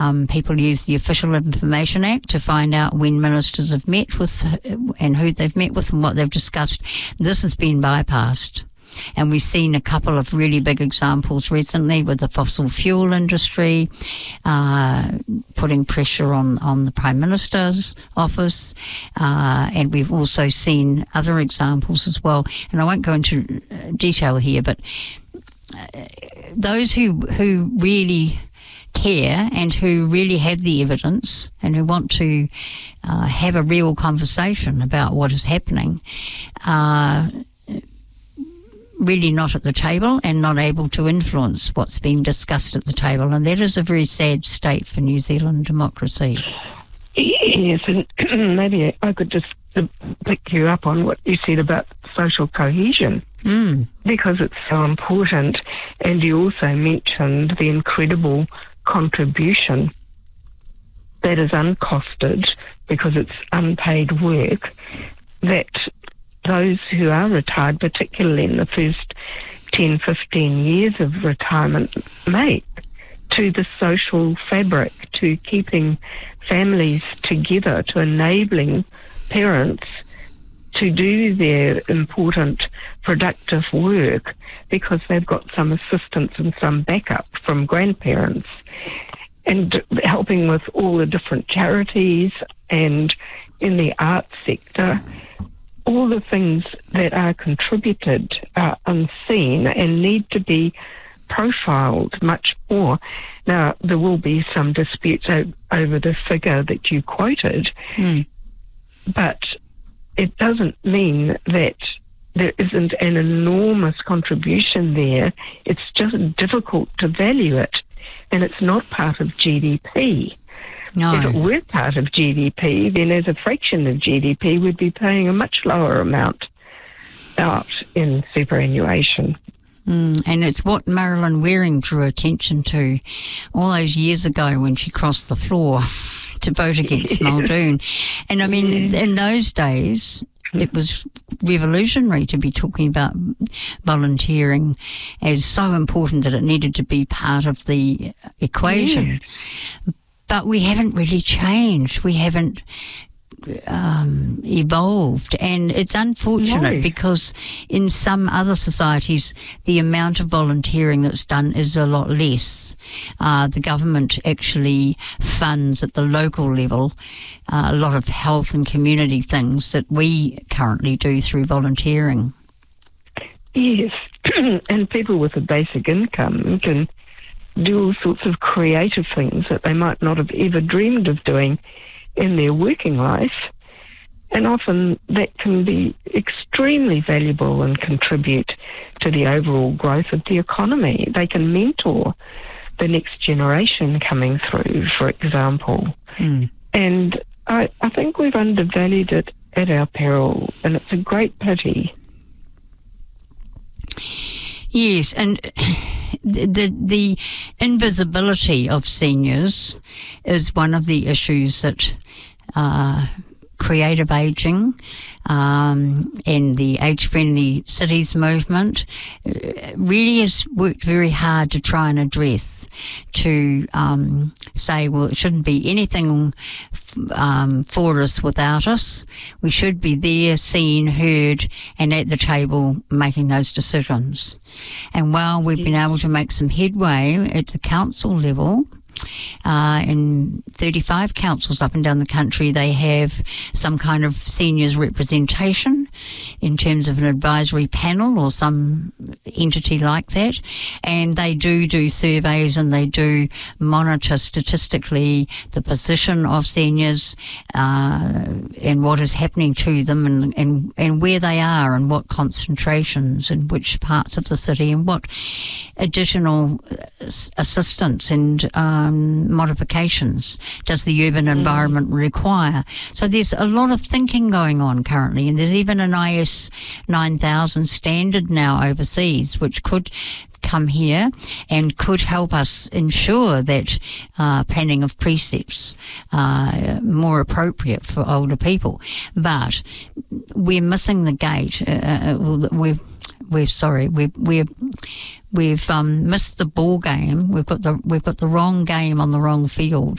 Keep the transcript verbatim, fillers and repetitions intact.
Um, people use the Official Information Act to find out when ministers have met with and who they've met with and what they've discussed. This has been bypassed. And we've seen a couple of really big examples recently with the fossil fuel industry, uh, putting pressure on, on the Prime Minister's office. Uh, and we've also seen other examples as well. And I won't go into detail here, but uh, those who, who really care and who really have the evidence and who want to uh, have a real conversation about what is happening, uh, really not at the table and not able to influence what's being discussed at the table. And that is a very sad state for New Zealand democracy. Yes, and maybe I could just pick you up on what you said about social cohesion, mm. because it's so important. And you also mentioned the incredible contribution that is uncosted because it's unpaid work that those who are retired, particularly in the first ten, fifteen years of retirement, make to the social fabric, to keeping families together, to enabling parents to do their important, productive work because they've got some assistance and some backup from grandparents, and helping with all the different charities and in the arts sector. All the things that are contributed are unseen and need to be profiled much more. Now, there will be some disputes o- over the figure that you quoted, mm. but it doesn't mean that there isn't an enormous contribution there. It's just difficult to value it, and it's not part of G D P. No. If it were part of G D P, then as a fraction of G D P, we'd be paying a much lower amount out in superannuation. Mm, and it's what Marilyn Waring drew attention to all those years ago when she crossed the floor to vote against Muldoon. And I mean, in those days, it was revolutionary to be talking about volunteering as so important that it needed to be part of the equation. Yeah. But we haven't really changed. We haven't um, evolved. And it's unfortunate No. because in some other societies, the amount of volunteering that's done is a lot less. Uh, the government actually funds at the local level uh, a lot of health and community things that we currently do through volunteering. Yes, and people with a basic income can do all sorts of creative things that they might not have ever dreamed of doing in their working life. And often that can be extremely valuable and contribute to the overall growth of the economy. They can mentor the next generation coming through, for example. Mm. And I, I think we've undervalued it at our peril, and it's a great pity. Yes, and the, the the invisibility of seniors is one of the issues that uh, creative ageing um, and the age-friendly cities movement really has worked very hard to try and address, to um, say, well, it shouldn't be anything um, for us without us. We should be there, seen, heard, and at the table making those decisions. And while we've been able to make some headway at the council level, Uh, in thirty-five councils up and down the country, they have some kind of seniors representation in terms of an advisory panel or some entity like that. And they do do surveys and they do monitor statistically the position of seniors uh, and what is happening to them and, and, and where they are and what concentrations in which parts of the city and what additional assistance and um, modifications does the urban environment require. So there's a lot of thinking going on currently, and there's even an I S nine thousand standard now overseas which could come here and could help us ensure that uh, planning of precepts uh, more appropriate for older people. But we're missing the gate. Uh, we're we're sorry. We're we're We've um, missed the ball game. We've got the we've got the wrong game on the wrong field.